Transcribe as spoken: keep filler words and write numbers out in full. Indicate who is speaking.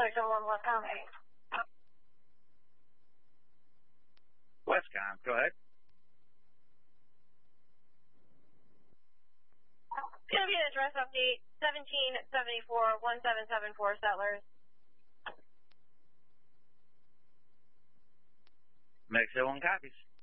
Speaker 1: Section one, Westcom eight.
Speaker 2: Westcom, go ahead.
Speaker 1: Gonna be an address update, seventeen seventy-four, seventeen seventy-four Settlers.
Speaker 2: Mexico one copies.